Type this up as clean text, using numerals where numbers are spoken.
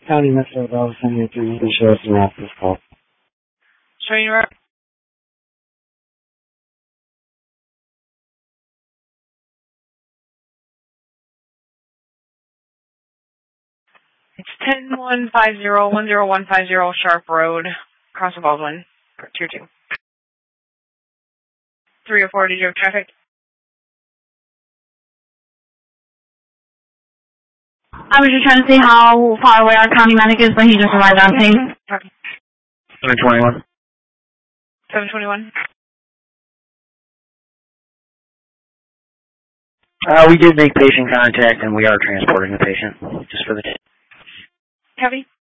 County Metro Bell sending you through the sheriff's and after this call. Showing you. It's 10-150-10150 Sharp Road, across the Baldwin, Tier 2. 304, did you have traffic? I was just trying to see how far away our county medic is, but he just arrived on scene. Okay. 721. 721. We did make patient contact, and we are transporting the patient, just for the... Copy.